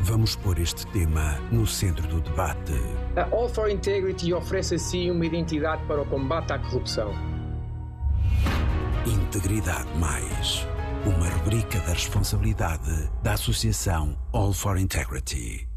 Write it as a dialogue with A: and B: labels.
A: Vamos pôr este tema no centro do debate.
B: A All for Integrity oferece assim uma identidade para o combate à corrupção.
A: Integridade Mais, uma rubrica da responsabilidade da Associação All for Integrity.